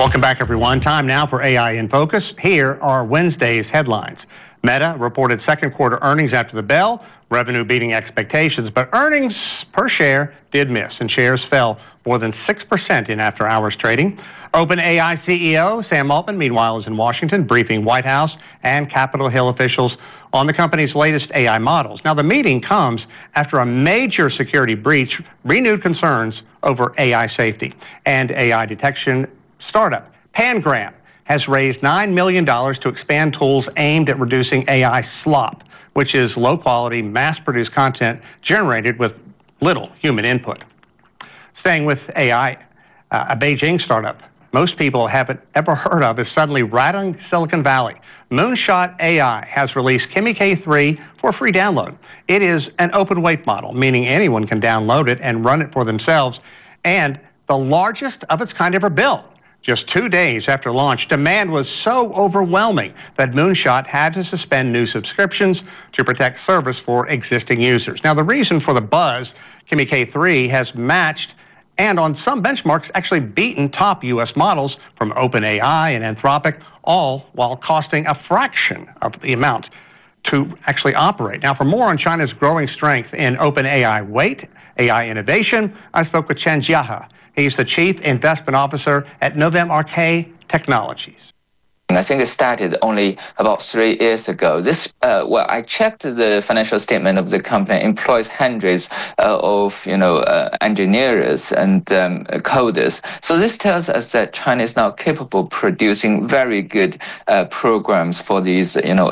Welcome back, everyone. Time now for AI in Focus. Here are Wednesday's headlines. Meta reported second quarter earnings after the bell, revenue beating expectations, but earnings per share did miss, and shares fell more than 6% in after-hours trading. OpenAI CEO Sam Altman, meanwhile, is in Washington briefing White House and Capitol Hill officials on the company's latest AI models. Now, the meeting comes after a major security breach renewed concerns over AI safety, and AI detection startup Pangram has raised $9 million to expand tools aimed at reducing AI slop, which is low-quality, mass-produced content generated with little human input. Staying with AI, a Beijing startup most people haven't ever heard of is suddenly rattling Silicon Valley. Moonshot AI has released Kimi K3 for free download. It is an open-weight model, meaning anyone can download it and run it for themselves, and the largest of its kind ever built. Just 2 days after launch, demand was so overwhelming that Moonshot had to suspend new subscriptions to protect service for existing users. Now, the reason for the buzz, Kimi K3 has matched and on some benchmarks actually beaten top U.S. models from OpenAI and Anthropic, all while costing a fraction of the amount to actually operate. Now, for more on China's growing strength in OpenAI weight, AI innovation, I spoke with Chen Jiahe. He's the Chief Investment Officer at Novem Arcade Technologies. I think it started only about 3 years ago. I checked the financial statement of the company. Employs hundreds of engineers and coders. So this tells us that China is now capable of producing very good programs for these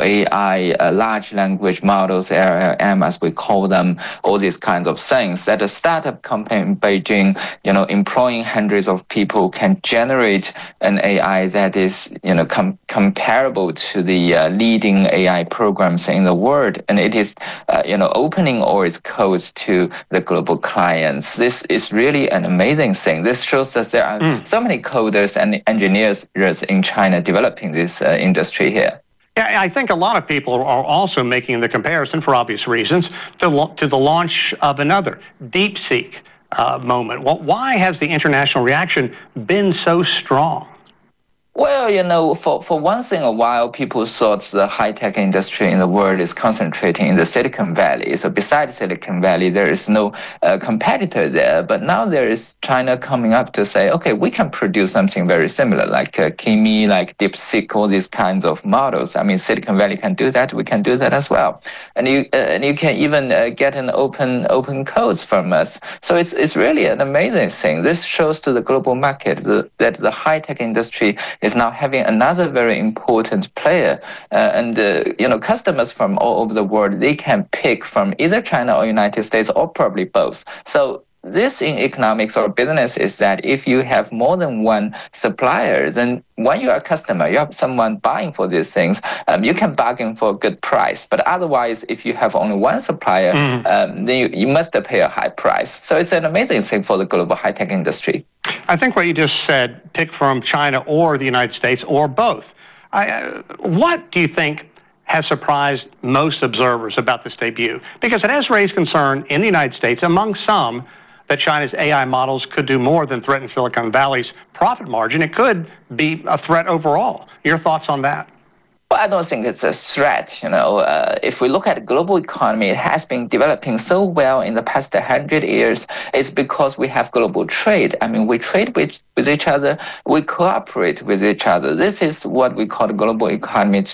AI large language models, LLM as we call them, all these kinds of things. That a startup company in Beijing, employing hundreds of people, can generate an AI that is comparable to the leading AI programs in the world, and it is, opening all its codes to the global clients. This is really an amazing thing. This shows us there are so many coders and engineers in China developing this industry here. Yeah, I think a lot of people are also making the comparison, for obvious reasons, to the launch of another DeepSeek moment. Well, why has the international reaction been so strong? Well, for one thing, a while people thought the high-tech industry in the world is concentrating in the Silicon Valley. So besides Silicon Valley, there is no competitor there. But now there is China coming up to say, okay, we can produce something very similar, like Kimi, like DeepSeek, all these kinds of models. I mean, Silicon Valley can do that. We can do that as well. And you can even get an open codes from us. So it's really an amazing thing. This shows to the global market that the high-tech industry is now having another very important player, customers from all over the world, they can pick from either China or United States or probably both. So this in economics or business is that if you have more than one supplier, then when you are a customer, you have someone buying for these things, you can bargain for a good price. But otherwise, if you have only one supplier, then you must pay a high price. So it's an amazing thing for the global high-tech industry. I think what you just said, pick from China or the United States or both. What do you think has surprised most observers about this debut? Because it has raised concern in the United States among some that China's AI models could do more than threaten Silicon Valley's profit margin. It could be a threat overall. Your thoughts on that? Well, I don't think it's a threat. If we look at the global economy, it has been developing so well in the past 100 years. It's because we have global trade. I mean, we trade with each other. We cooperate with each other. This is what we call the global economy